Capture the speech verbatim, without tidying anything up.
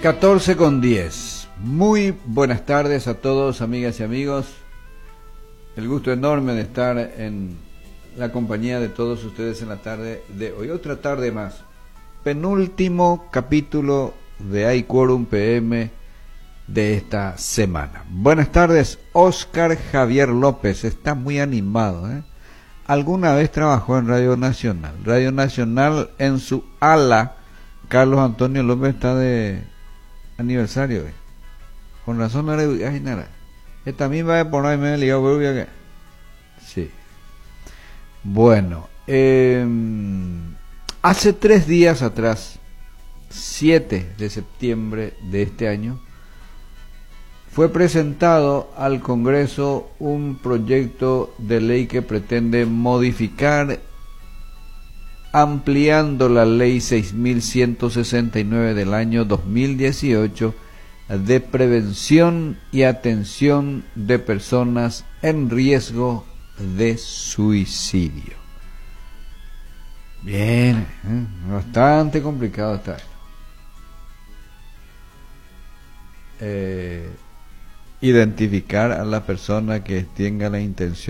catorce con diez. Muy buenas tardes a todos, amigas y amigos. El gusto enorme de estar en la compañía de todos ustedes en la tarde de hoy. Otra tarde más. Penúltimo capítulo de Hay Quórum P M de esta semana. Buenas tardes, Oscar Javier López. Está muy animado, ¿eh? Alguna vez trabajó en Radio Nacional. Radio Nacional en su ala. Carlos Antonio López está de aniversario, ¿eh? Con razón no le ay nada. Esta misma vez por ahí me he ligado, pero que sí. Bueno, eh, hace tres días atrás, siete de septiembre de este año, fue presentado al Congreso un proyecto de ley que pretende modificar, ampliando la ley seis mil ciento sesenta y nueve del año dos mil dieciocho de prevención y atención de personas en riesgo de suicidio. Bien, ¿eh? Bastante complicado está esto. Eh, identificar a la persona que tenga la intención